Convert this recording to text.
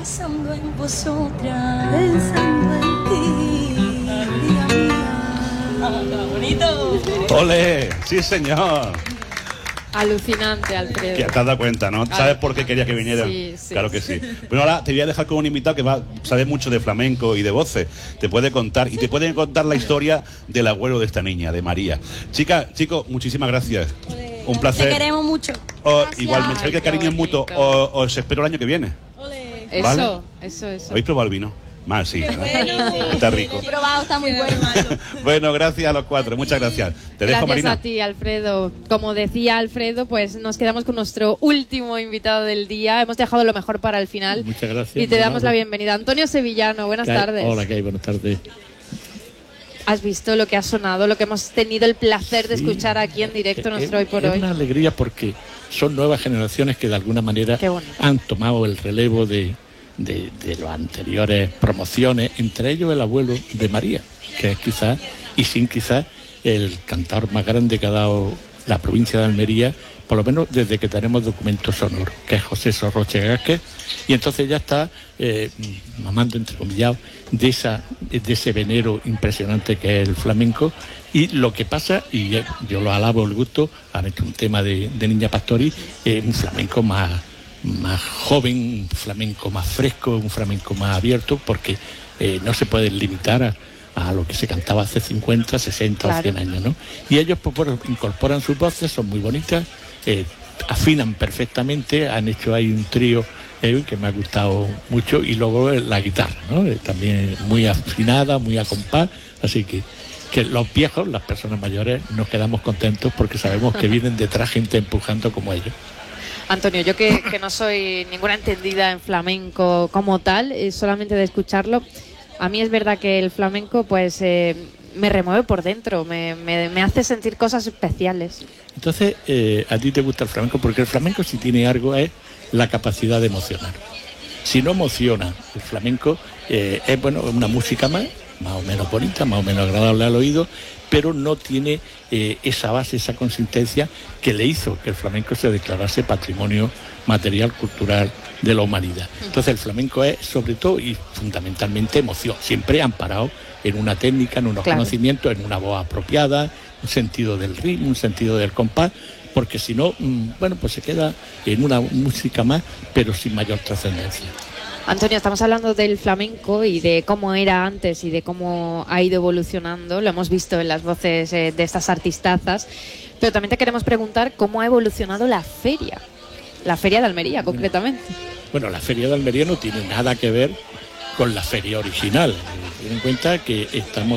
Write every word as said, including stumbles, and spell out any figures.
Pensando en vosotras, pensando en ti, vida mía. ¡Ah, bonito! ¡Ole! ¡Sí, señor! Alucinante, Alfredo. Que te has dado cuenta, ¿no? ¿Sabes por qué quería que viniera? Sí, sí. Claro que sí. Bueno, ahora te voy a dejar con un invitado que va, sabe mucho de flamenco y de voces. Te puede contar, y te puede contar la historia del abuelo de esta niña, de María. Chica, chicos, muchísimas gracias. Ole, Un placer. Te queremos mucho. O, igualmente, Ay, sé que el cariño qué es mutuo. bonito. O- Os espero el año que viene. Ole. Eso, ¿Vale? eso, eso. ¿Habéis probado el vino? Más, sí. ¿verdad? Bueno, Está rico. he probado, está muy bueno. Bueno, gracias a los cuatro. Muchas gracias. Te dejo, Gracias Marina. a ti, Alfredo. Como decía Alfredo, pues nos quedamos con nuestro último invitado del día. Hemos dejado lo mejor para el final. Muchas gracias. Y te muy damos la amable. bienvenida. Antonio Sevillano, buenas ¿Qué hay? tardes. Hola, ¿qué hay? Buenas tardes. Has visto lo que ha sonado, lo que hemos tenido el placer de Sí. escuchar aquí en directo Es- nuestro Hoy por es Hoy. una alegría porque son nuevas generaciones que de alguna manera Qué bonito. han tomado el relevo de, de, de las anteriores promociones, entre ellos el abuelo de María, que es quizás, y sin quizás, el cantor más grande que ha dado la provincia de Almería, por lo menos desde que tenemos documentos sonoros, que es José Sorroche Gásquez, y entonces ya está eh, mamando, entrecomillado, de, esa, de ese venero impresionante que es el flamenco. Y lo que pasa, y yo, yo lo alabo el gusto, han hecho un tema de, de Niña Pastori, eh, un flamenco más, más joven, un flamenco más fresco, un flamenco más abierto, porque eh, no se puede limitar a, a lo que se cantaba hace cincuenta, sesenta Claro. o cien años, ¿no? Y ellos pues, bueno, incorporan sus voces, son muy bonitas, eh, afinan perfectamente, han hecho ahí un trío eh, que me ha gustado mucho, y luego eh, la guitarra, ¿no? Eh, también muy afinada, muy a compás, así que que los viejos, las personas mayores, nos quedamos contentos porque sabemos que vienen detrás gente empujando como ellos. Antonio, yo que, que no soy ninguna entendida en flamenco como tal, eh, solamente de escucharlo, a mí es verdad que el flamenco pues eh, me remueve por dentro, me, me, me hace sentir cosas especiales. Entonces, eh, a ti te gusta el flamenco porque el flamenco, si tiene algo, es la capacidad de emocionar. Si no emociona, el flamenco eh, es bueno, una música más, más o menos bonita, más o menos agradable al oído, pero no tiene eh, esa base, esa consistencia que le hizo que el flamenco se declarase patrimonio material, cultural de la humanidad. Entonces el flamenco es sobre todo y fundamentalmente emoción, siempre amparado en una técnica, en unos Claro. conocimientos, en una voz apropiada, un sentido del ritmo, un sentido del compás, porque si no, mmm, bueno, pues se queda en una música más, pero sin mayor trascendencia. Antonio, estamos hablando del flamenco y de cómo era antes y de cómo ha ido evolucionando. Lo hemos visto en las voces eh, de estas artistazas. Pero también te queremos preguntar cómo ha evolucionado la feria. La feria de Almería, concretamente. Bueno, la feria de Almería no tiene nada que ver con la feria original. Ten en cuenta que estamos